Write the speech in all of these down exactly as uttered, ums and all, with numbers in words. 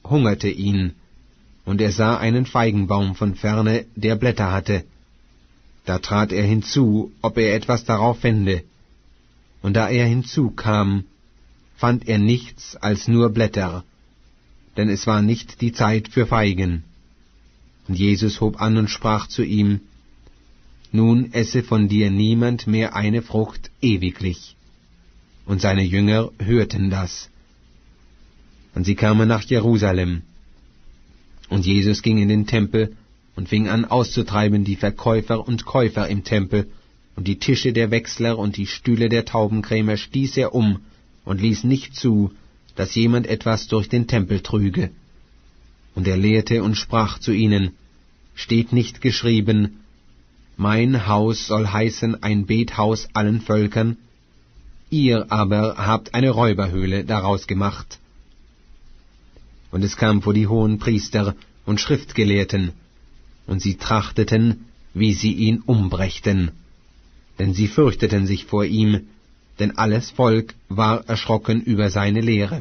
hungerte ihn, und er sah einen Feigenbaum von ferne, der Blätter hatte. Da trat er hinzu, ob er etwas darauf fände. Und da er hinzukam, fand er nichts als nur Blätter, denn es war nicht die Zeit für Feigen. Und Jesus hob an und sprach zu ihm: Nun esse von dir niemand mehr eine Frucht ewiglich. Und seine Jünger hörten das. Und sie kamen nach Jerusalem. Und Jesus ging in den Tempel und fing an auszutreiben die Verkäufer und Käufer im Tempel, und die Tische der Wechsler und die Stühle der Taubenkrämer stieß er um und ließ nicht zu, dass jemand etwas durch den Tempel trüge. Und er lehrte und sprach zu ihnen: Steht nicht geschrieben, mein Haus soll heißen ein Bethaus allen Völkern? Ihr aber habt eine Räuberhöhle daraus gemacht. Und es kam vor die hohen Priester und Schriftgelehrten, und sie trachteten, wie sie ihn umbrächten. Denn sie fürchteten sich vor ihm, denn alles Volk war erschrocken über seine Lehre.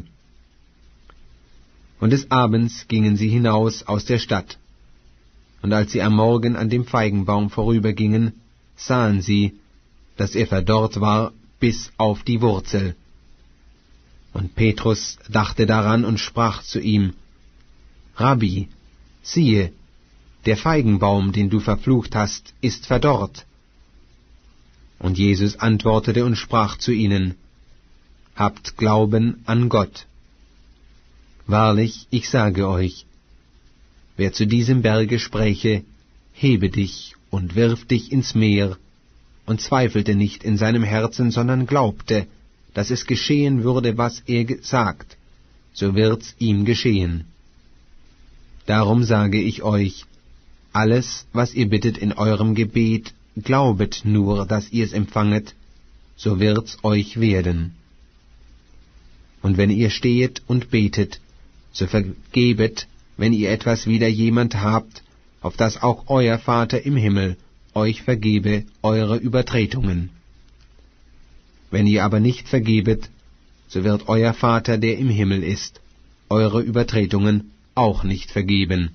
Und des Abends gingen sie hinaus aus der Stadt. Und als sie am Morgen an dem Feigenbaum vorübergingen, sahen sie, dass er verdorrt war bis auf die Wurzel. Und Petrus dachte daran und sprach zu ihm: Rabbi, siehe, der Feigenbaum, den du verflucht hast, ist verdorrt. Und Jesus antwortete und sprach zu ihnen: Habt Glauben an Gott. Wahrlich, ich sage euch, wer zu diesem Berge spräche, hebe dich und wirf dich ins Meer, und zweifelte nicht in seinem Herzen, sondern glaubte, dass es geschehen würde, was er gesagt, so wird's ihm geschehen. Darum sage ich euch, alles, was ihr bittet in eurem Gebet, glaubet nur, dass ihr's empfanget, so wird's euch werden. Und wenn ihr stehet und betet, so vergebet, wenn ihr etwas wider jemand habt, auf dass auch euer Vater im Himmel euch vergebe eure Übertretungen. Wenn ihr aber nicht vergebet, so wird euer Vater, der im Himmel ist, eure Übertretungen auch nicht vergeben.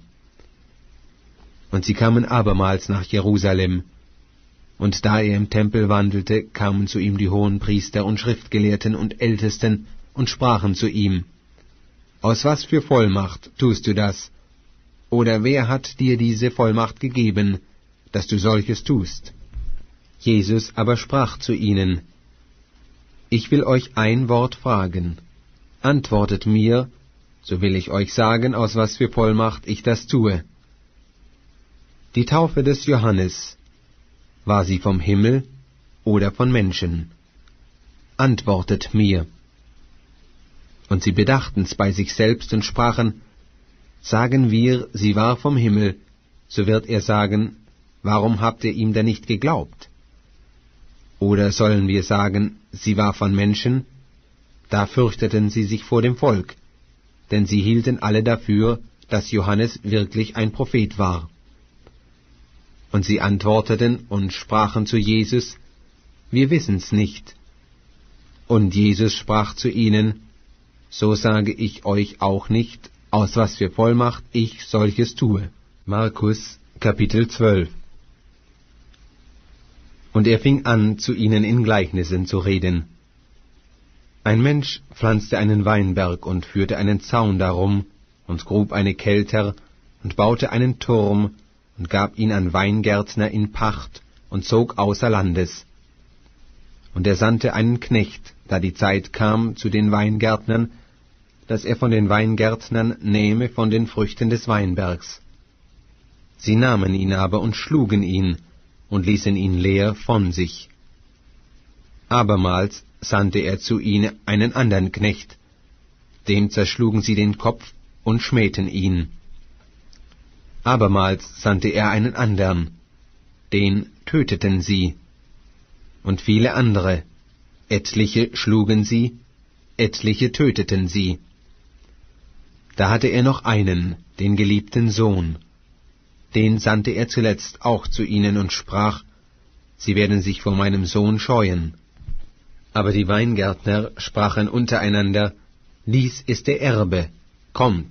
Und sie kamen abermals nach Jerusalem, und da er im Tempel wandelte, kamen zu ihm die Hohenpriester und Schriftgelehrten und Ältesten und sprachen zu ihm: Aus was für Vollmacht tust du das? Oder wer hat dir diese Vollmacht gegeben, dass du solches tust? Jesus aber sprach zu ihnen: Ich will euch ein Wort fragen. Antwortet mir, so will ich euch sagen, aus was für Vollmacht ich das tue. Die Taufe des Johannes, war sie vom Himmel oder von Menschen? Antwortet mir. Und sie bedachten's bei sich selbst und sprachen: Sagen wir, sie war vom Himmel, so wird er sagen, warum habt ihr ihm denn nicht geglaubt? Oder sollen wir sagen, sie war von Menschen? Da fürchteten sie sich vor dem Volk, denn sie hielten alle dafür, dass Johannes wirklich ein Prophet war. Und sie antworteten und sprachen zu Jesus: Wir wissen's nicht. Und Jesus sprach zu ihnen: So sage ich euch auch nicht, aus was für Vollmacht ich solches tue. Markus, Kapitel zwölf. Und er fing an, zu ihnen in Gleichnissen zu reden. Ein Mensch pflanzte einen Weinberg und führte einen Zaun darum und grub eine Kelter und baute einen Turm und gab ihn an Weingärtner in Pacht und zog außer Landes. Und er sandte einen Knecht, da die Zeit kam, zu den Weingärtnern, dass er von den Weingärtnern nähme von den Früchten des Weinbergs. Sie nahmen ihn aber und schlugen ihn und ließen ihn leer von sich. Abermals sandte er zu ihnen einen andern Knecht, dem zerschlugen sie den Kopf und schmähten ihn. Abermals sandte er einen andern, den töteten sie, und viele andere, etliche schlugen sie, etliche töteten sie. Da hatte er noch einen, den geliebten Sohn, den sandte er zuletzt auch zu ihnen und sprach: Sie werden sich vor meinem Sohn scheuen. Aber die Weingärtner sprachen untereinander: Dies ist der Erbe, kommt,